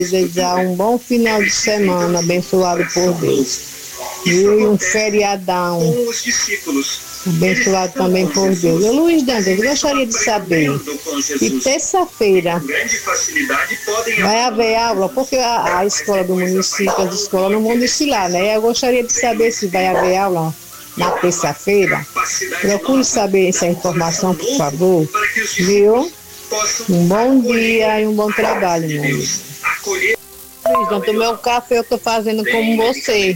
Desejar um bom final de semana, abençoado por Deus. E um feriadão abençoado também por Deus. Eu, Luiz Dantas, eu gostaria de saber se terça-feira vai haver aula, porque a escola do município, as escolas não vão desfilar, né? Eu gostaria de saber se vai haver aula na terça-feira. Procure saber essa informação, por favor. Viu? Um bom dia e um bom trabalho, meu amigo. O meu café eu tô fazendo como você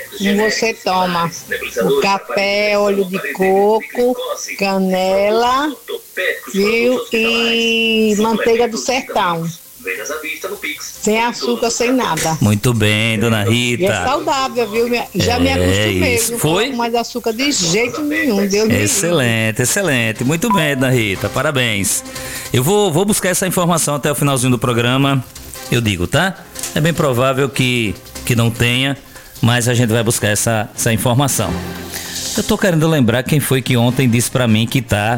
toma. O café, óleo de coco, canela, viu? E manteiga do sertão. Sem açúcar, sem nada. Muito bem, dona Rita. E é saudável, viu? Já me acostumei. Não coloco mais açúcar de jeito nenhum. Deus me livre. Excelente, excelente. Muito bem, dona Rita. Parabéns. Eu vou buscar essa informação até o finalzinho do programa. Eu digo, tá? É bem provável que não tenha, mas a gente vai buscar essa informação. Eu tô querendo lembrar quem foi que ontem disse pra mim que tá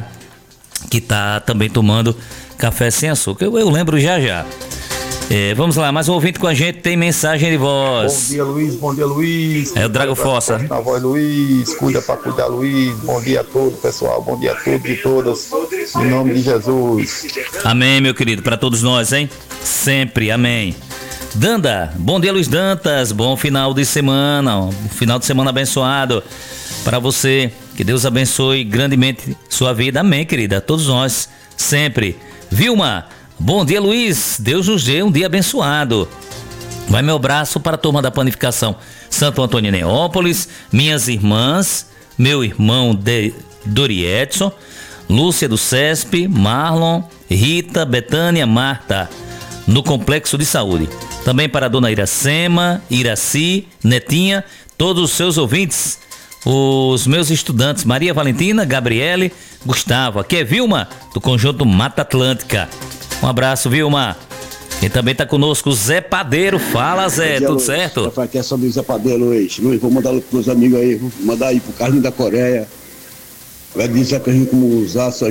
também tomando café sem açúcar. Eu lembro já. Vamos lá, mais um ouvinte com a gente, tem mensagem de voz. Bom dia, Luiz. É o Drago Fossa. Na voz, Luiz, cuida pra cuidar, Luiz. Bom dia a todos, pessoal. Bom dia a todos e todas. Em nome de Jesus. Amém, meu querido, pra todos nós, hein? Sempre, amém. Danda, bom dia, Luiz Dantas. Bom final de semana, um final de semana abençoado para você. Que Deus abençoe grandemente sua vida. Amém, querida. Todos nós, sempre. Vilma, bom dia, Luiz. Deus nos dê um dia abençoado. Vai meu abraço para a turma da Panificação Santo Antônio Neópolis, minhas irmãs, meu irmão Doriedson, Lúcia do CESP, Marlon, Rita, Betânia, Marta, no Complexo de Saúde. Também para a dona Iracema, Iraci, Netinha, todos os seus ouvintes, os meus estudantes Maria Valentina, Gabriele, Gustavo. Aqui é Vilma, do Conjunto Mata Atlântica. Um abraço, Vilma. Quem também está conosco, Zé Padeiro. Fala, Zé, tudo certo? Aqui é sobre o Zé Padeiro, Luiz. Vou mandar para os amigos aí, vou mandar aí pro Carlinhos da Coreia. Vai dizer que a gente como usar São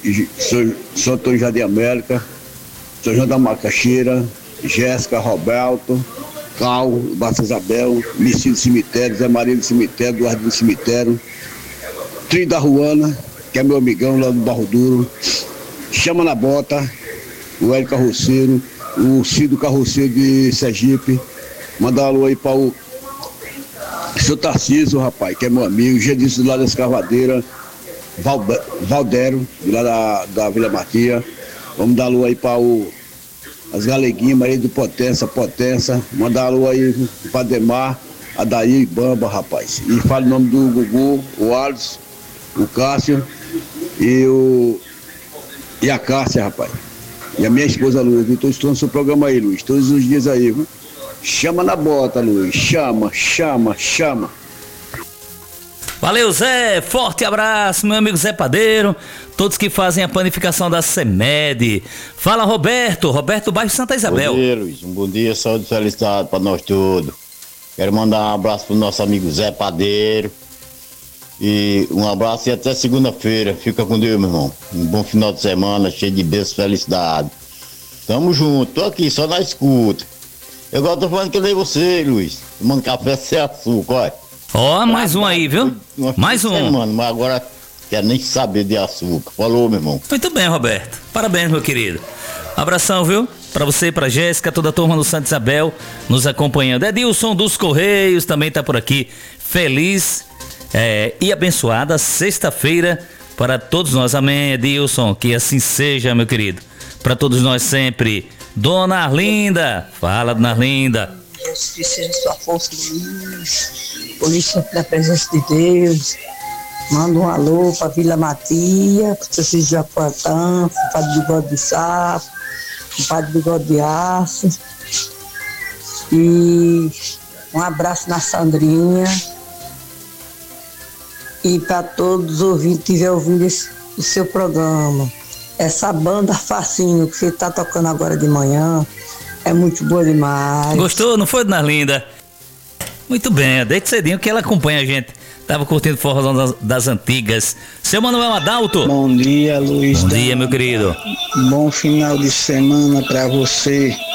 Antônio Jardim América, São João da Macaxeira, Jéssica, Roberto, Cal, Basta Isabel, Messias do Cemitério, Zé Maria do Cemitério, Eduardo do Cemitério, Trio da Ruana, que é meu amigão lá do Barro Duro, Chama na Bota, o Hélio Carroceiro, o Cido Carroceiro de Sergipe. Mandar um alô aí para o seu Tarcísio, rapaz, que é meu amigo, Gedício lá da Escavadeira, Valdero, de lá da Vila Matia. Vamos dar alô aí para as Galeguinhas, Maria do Potência, mandar alô aí para Demar, Adair, Bamba, rapaz. E fala o nome do Gugu, o Alisson, o Cássio e a Cássia, rapaz. E a minha esposa, Luiz. Eu estou estudando seu programa aí, Luiz, todos os dias aí, viu? Chama na bota, Luiz, chama. Valeu, Zé, forte abraço, meu amigo Zé Padeiro, todos que fazem a panificação da CEMED. Fala, Roberto bairro Santa Isabel. Bom dia, Luiz, um bom dia, saúde e felicidade para nós todos. Quero mandar um abraço pro nosso amigo Zé Padeiro, e um abraço e até segunda-feira. Fica com Deus, meu irmão. Um bom final de semana, cheio de bênçãos e felicidade. Tamo junto, tô aqui só na escuta. Eu gosto de falando que nem você, Luiz, tomando café sem açúcar, olha. Ó, mais um aí, viu? Mais um. Semana, mas agora quero nem saber de açúcar. Falou, meu irmão. Muito bem, Roberto. Parabéns, meu querido. Abração, viu? Pra você, pra Jéssica, toda a turma do Santa Isabel nos acompanhando. Edilson dos Correios também tá por aqui. Feliz e abençoada sexta-feira para todos nós. Amém, Edilson. Que assim seja, meu querido. Para todos nós sempre. Dona Arlinda. Fala, Dona Arlinda. Deus, que seja sua força, Luiz. Por isso, na presença de Deus. Manda um alô para Vila Matia, para o seu filho Japoatã, para o Padre Bigode de Sapo, para o Padre Bigode de Aço. E um abraço na Sandrinha. E para todos os ouvintes que estiverem ouvindo o seu programa. Essa banda Facinho que você está tocando agora de manhã é muito boa demais. Gostou? Não foi, Dona Linda? Muito bem, desde cedinho que ela acompanha a gente. Tava curtindo forrozão das antigas. Seu Manuel Adalto. Bom dia, Luiz. Bom dia, meu querido. Bom final de semana pra você.